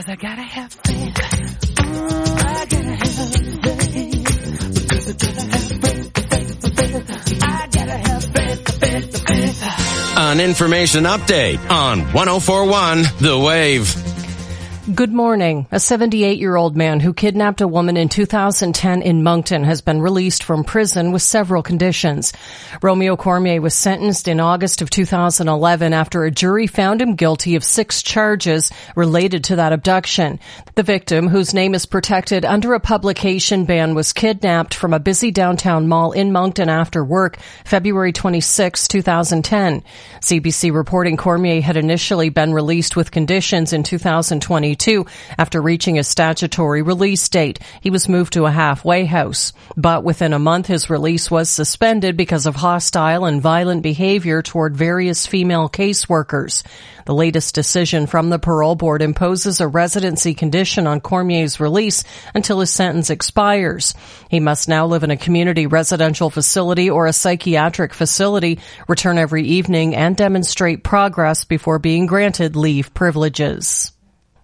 'Cause I gotta have faith. I gotta have faith. Because I gotta have faith. I gotta have faith. An information update on 104.1 The Wave. Good morning. A 78-year-old man who kidnapped a woman in 2010 in Moncton has been released from prison with several conditions. Romeo Cormier was sentenced in August of 2011 after a jury found him guilty of 6 charges related to that abduction. The victim, whose name is protected under a publication ban, was kidnapped from a busy downtown mall in Moncton after work February 26, 2010. CBC reporting Cormier had initially been released with conditions in 2022. After reaching a statutory release date, he was moved to a halfway house. But within a month, his release was suspended because of hostile and violent behavior toward various female caseworkers. The latest decision from the parole board imposes a residency condition on Cormier's release until his sentence expires. He must now live in a community residential facility or a psychiatric facility, return every evening, and demonstrate progress before being granted leave privileges.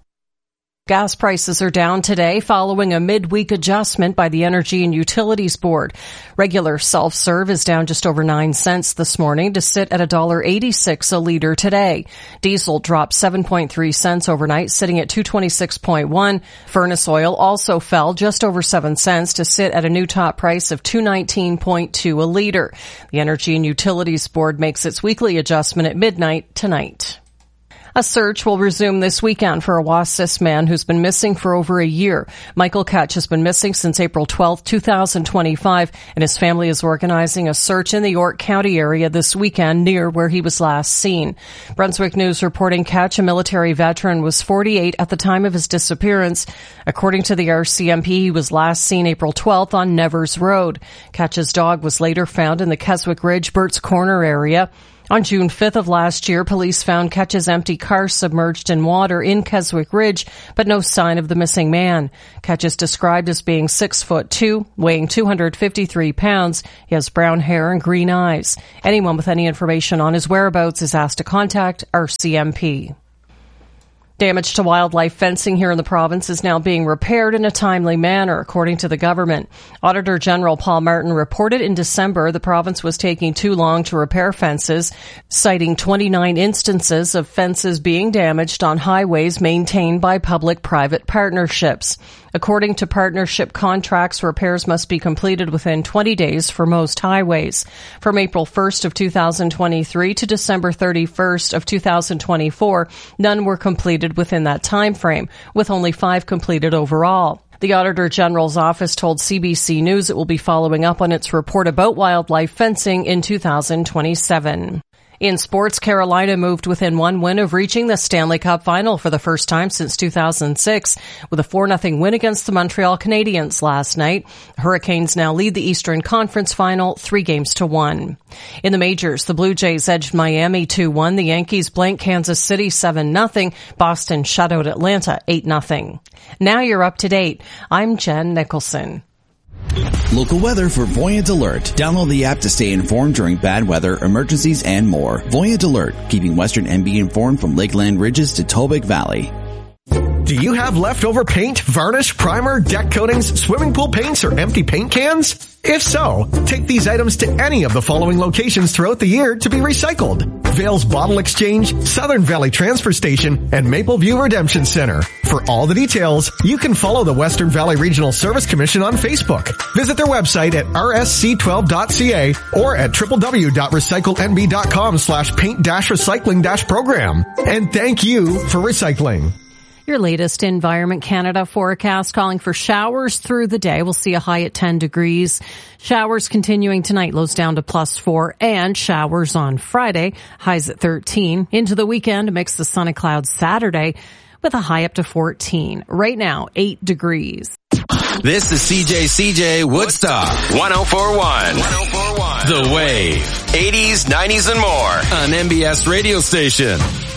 Gas prices are down today following a midweek adjustment by the Energy and Utilities Board. Regular self-serve is down just over 9 cents this morning to sit at $1.86 a liter today. Diesel dropped 7.3 cents overnight, sitting at $2.26.1. Furnace oil also fell just over 7 cents to sit at a new top price of $2.19.2 a liter. The Energy and Utilities Board makes its weekly adjustment at midnight tonight. A search will resume this weekend for a Wasis man who's been missing for over a year. Michael Ketch has been missing since April 12, 2025, and his family is organizing a search in the York County area this weekend near where he was last seen. Brunswick News reporting Ketch, a military veteran, was 48 at the time of his disappearance. According to the RCMP, he was last seen April 12th on Nevers Road. Ketch's dog was later found in the Keswick Ridge, Burt's Corner area. On June 5th of last year, police found Ketch's empty car submerged in water in Keswick Ridge, but no sign of the missing man. Ketch is described as being 6'2", weighing 253 pounds. He has brown hair and green eyes. Anyone with any information on his whereabouts is asked to contact RCMP. Damage to wildlife fencing here in the province is now being repaired in a timely manner, according to the government. Auditor General Paul Martin reported in December the province was taking too long to repair fences, citing 29 instances of fences being damaged on highways maintained by public-private partnerships. According to partnership contracts, repairs must be completed within 20 days for most highways. From April 1st of 2023 to December 31st of 2024, none were completed within that time frame, with only 5 completed overall. The Auditor General's office told CBC News it will be following up on its report about wildlife fencing in 2027. In sports, Carolina moved within 1 win of reaching the Stanley Cup final for the first time since 2006 with a 4-0 win against the Montreal Canadiens last night. Hurricanes now lead the Eastern Conference final 3-1. In the majors, the Blue Jays edged Miami 2-1. The Yankees blanked Kansas City 7-0. Boston shut out Atlanta 8-0. Now you're up to date. I'm Jen Nicholson. Local weather for Voyant Alert. Download the app to stay informed during bad weather, emergencies, and more. Voyant Alert, keeping Western NB informed from Lakeland Ridges to Tobic Valley. Do you have leftover paint, varnish, primer, deck coatings, swimming pool paints, or empty paint cans? If so, take these items to any of the following locations throughout the year to be recycled: Vale's Bottle Exchange, Southern Valley Transfer Station, and Mapleview Redemption Center. For all the details, you can follow the Western Valley Regional Service Commission on Facebook. Visit their website at rsc12.ca or at www.recyclenb.com/paint-recycling-program. And thank you for recycling. Your latest Environment Canada forecast calling for showers through the day. We'll see a high at 10 degrees. Showers continuing tonight, lows down to +4, and showers on Friday, highs at 13. Into the weekend, a mix of sun and clouds Saturday with a high up to 14. Right now, 8 degrees. This is CJ Woodstock 104.1 The Wave. 80s, 90s, and more on MBS radio station.